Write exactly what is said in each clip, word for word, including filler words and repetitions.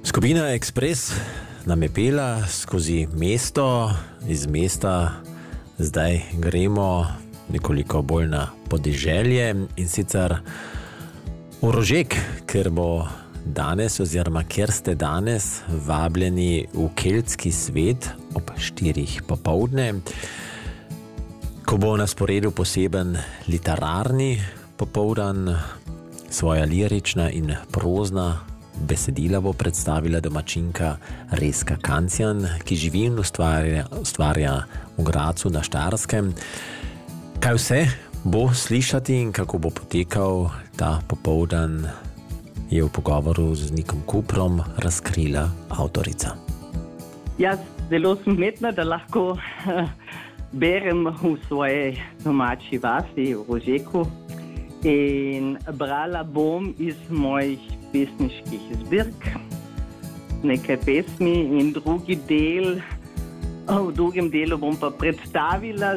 Skupina Ekspres nam je pela skozi mesto, iz mesta zdaj gremo nekoliko bolj na podeželje in sicer v Rožek, ker bo danes oziroma ker ste danes vabljeni v keltski svet ob štirih popoldne, ko bo na sporedu poseben literarni popoldan, svoja lirična in prozna besedila bo predstavila domačinka Rezka Kancijan, ki živi in ustvarja, ustvarja v Gradcu na Štajerskem. Kaj vse bo slišati in kako bo potekal ta popoldan, je v pogovoru z Nikom Kuprom razkrila avtorica. Ja, zelo smetna, da lahko berem v svojej domači vasi v Rožeku in brala bom iz mojih pesniških zbirk nekaj pesmi in drugi del, v drugem delu bom pa predstavila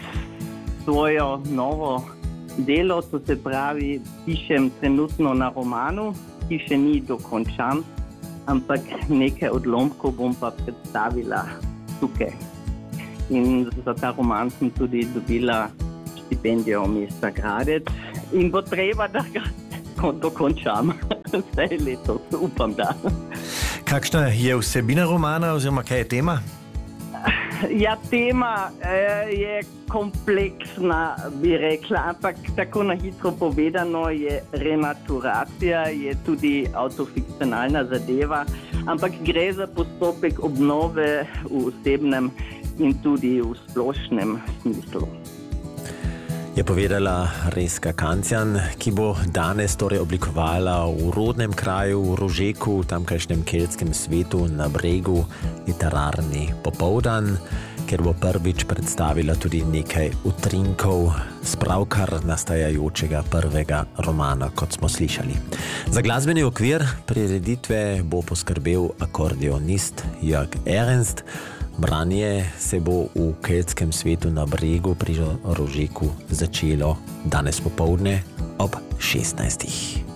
svojo novo delo, to se pravi, pišem trenutno na romanu, ki še ni dokončan, ampak nekaj odlomkov bom pa predstavila tukaj. In za ta roman sem tudi dobila štipendijo mesta Gradec in bo treba, da ga dokončam. Vse letos, upam, da. Kakšna je vsebina romana oziroma kaj je tema? Ja, tema je kompleksna, bi rekla, ampak tako na hitro povedano je renaturacija, je tudi autofikcionalna zadeva, ampak gre za postopek obnove v osebnem in tudi v splošnem smislu. Je povedala Rezka Kancijan, ki bo danes torej oblikovala v rodnem kraju v Rožeku, v tamkajšnjem keltskem svetu na Bregu, literarni popoldan, ker bo prvič predstavila tudi nekaj utrinkov z pravkar nastajajočega prvega romana, kot smo slišali. Za glasbeni okvir prireditve bo poskrbel akordeonist Jörg Ernst. Branje se bo v keltskem svetu na Bregu pri Rožeku začelo danes popoldne ob šestnajstih.